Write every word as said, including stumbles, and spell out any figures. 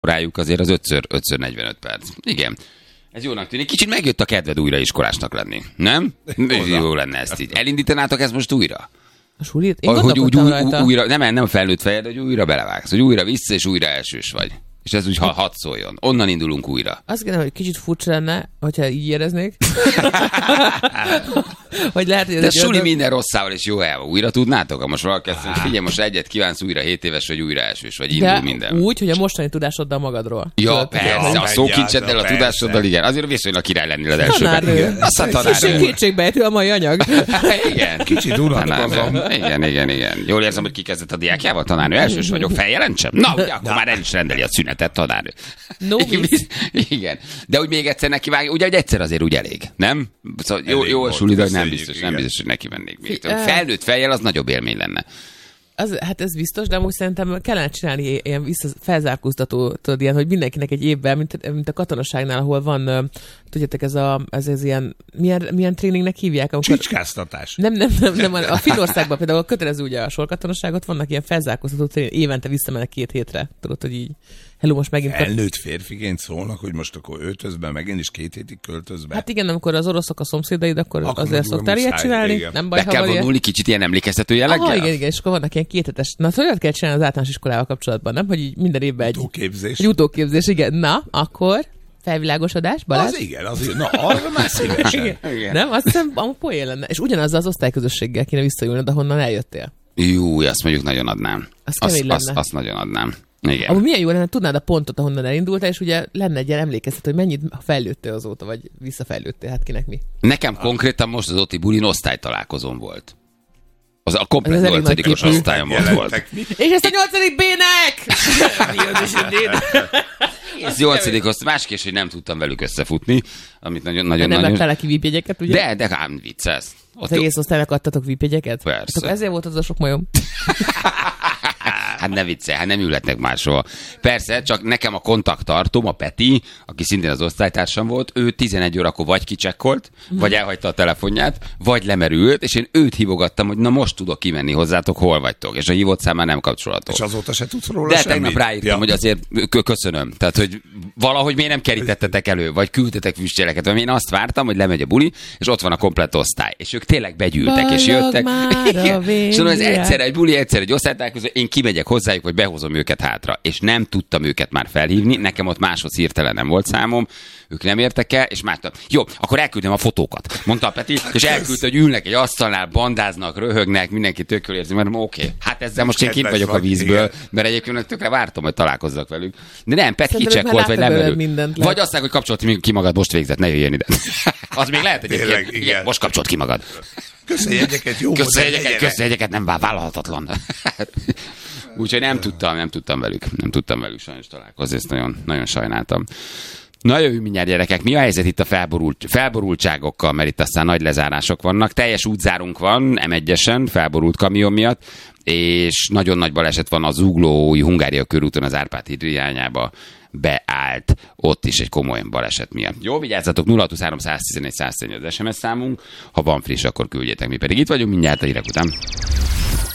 rájuk azért az ötször, ötször negyvenöt perc. Igen. Ez jónak tűnik. Kicsit megjött a kedved újra iskolásnak lenni. Nem? Jó lenne ezt így. Elindítanátok ezt most újra? A sulit? Én hogy úgy, úgy, rajta. újra, nem, nem felnőtt fejed, hogy újra belevágsz, hogy újra vissza, és újra elsős vagy. És ez úgy ha hadd szóljon. Onnan indulunk újra. Azt kérdem, hogy kicsit furcsa lenne, hogyha így éreznék. Hogy lehet, hogy de suli ördög... minden rosszával és jó elva. Újra tudnátok? Ha most valaki azt mondja, figyelj, most egyet kívánsz újra hét éves, vagy újra elsős, vagy indul de minden. úgy, hogy a mostani tudásoddal magadról. Ja, tudod, persze, a szókincseddel, a tudásoddal, igen. Azért viszonylag király lennél az elsőben. Azt a tanárnő. Kétségbejtő a mai anyag. Igen. Kicsit unatkozom. Igen, igen, igen. Jól érzem, hogy kikezdett a diákjával, tanárnő. Elsős vagyok, feljelentsem? Na, ugye, akkor már el is rendeli a szünetet, tanárnő. No, igen. De úgy még egyszer neki vágja, ugye, hogy egyszer azért úgy elég, nem? Szóval jó, jó a suli, de nem biztos, nem biztos, hogy neki vennék még. Felnőtt fejjel az nagyobb élmény lenne. Az, hát ez biztos, de most szerintem kellene csinálni ilyen vissza felzárkóztató, tudod, ilyen, hogy mindenkinek egy évben, mint, mint a katonaságnál, ahol van, tudjátok, ez a, ez, ez ilyen, milyen, milyen tréningnek hívják? Amikor... Csicskáztatás. Nem, nem, nem, nem, a Finnországban például a kötelező ugye a sorkatonaságot, vannak ilyen felzárkóztató tréning, évente visszamennek két hétre, tudod, hogy így, hello, most megint... Felnőtt férfiként szólnak, hogy most akkor öltözben, megint is két hétig költözbe. Hát igen, amikor az oroszok a szomszédaid, akkor, akkor azért szoktál ilyet csinálni, igen. Nem baj, be kell vonulni ilyen... kicsit ilyen emlékeztető jelleggel? Aha, igen, igen, és akkor vannak ilyen kéthetes. Na, szóval olyat kell csinálni az általános iskolával kapcsolatban, nem? Hogy így minden évben egy... Utóképzés. Egy utóképzés, igen. Na, akkor felvilágosodás, Balázs? Az igen, az igen. Na, arra már szívesen. Igen. Igen. Nem? Azt hiszem, amúgy poén lenne. És ugyanaz az osztályközösséggel kéne visszajönni, ahonnan eljöttél. Jú, azt mondjuk nagyon adnám. Az kemény lenne. Azt, azt nagyon adnám. Igen. Amúgy milyen jó lenne, tudnád a pontot, ahonnan elindultál, és ugye lenne egy ilyen emlékeztet, hogy mennyit fejlődtél azóta, vagy visszafejlődtél, hát kinek mi. Nekem konkrétan most az Oti bulin osztálytalálkozón volt. Az a komplet nyolcadikos osztályom volt. És ezt a nyolcadik B-nek! Ez nyolcadik osztály, másképp, hogy nem tudtam velük összefutni, amit nagyon nagyon nem nagyon... vettel ki vípjegyeket, ugye? De, de ám viccelsz. Az egész osztálynak adtatok vípjegyeket? Persze. Hát ezért volt az a sok majom. Hát ne viccelj, hát nem ülhetnek máshol. Persze, csak nekem a kontakttartóm, a Peti, aki szintén az osztálytársam volt, ő tizenegy órakor vagy kicsekkolt, mm. vagy elhagyta a telefonját, vagy lemerült, és én őt hívogattam, hogy na most tudok kimenni hozzátok, hol vagytok. És a hívott számán nem kapcsolatok. És azóta se tudsz róla De semmit? tegnap ráírtam, ja. hogy azért köszönöm. Tehát, hogy valahogy miért nem kerítettetek elő, vagy küldtetek füstjeleket. Én azt vártam, hogy lemegy a buli, és ott van a komplett osztály. És ők tényleg begyűltek, Bajog és jöttek. És ez egyszer egy buli, egyszer egy osztálytalálkozó, én kimegyek hozzájuk, vagy behozom őket hátra. És nem tudtam őket már felhívni, nekem ott máshoz hirtelen nem volt számom, ők nem értek el, és másnap, jó, akkor elküldem a fotókat, mondta a Peti, és elküldte, hogy ülnek egy asztalnál, bandáznak, röhögnek, mindenki tök jól érzi, mert oké, okay, hát ezzel most én kint vagyok a vízből, mert egyébként tökre vártam, hogy találkozzak velük. De nem, Peti kicsek volt, vagy lemerül. Vagy azt hogy kapcsolt ki magad, most végzett, ne jöjjön ide. Az még lehet egyébként, igen, most kapcsolt ki magad. Köszönjegyeket, jó. Köszönjegyeket, köszönjegyeket, nem vállalhatatlan. Úgyhogy nem tudtam, nem tudtam velük, nem tudtam velük sajnos találkozni, ezt nagyon, nagyon sajnáltam. Na jövő mindjárt, gyerekek, mi a helyzet itt a felborult, felborultságokkal, mert itt aztán nagy lezárások vannak. Teljes útzárunk van, em egyesen, felborult kamion miatt, és nagyon nagy baleset van az Zuglói Hungária körúton az Árpád híd irányába beállt, ott is egy komoly baleset miatt. Jó, vigyázzatok, nulla hatvanhárom száz tizenegy száz tizenöt az es em es számunk, ha van friss, akkor küldjétek, mi pedig itt vagyunk mindjárt a hírek után.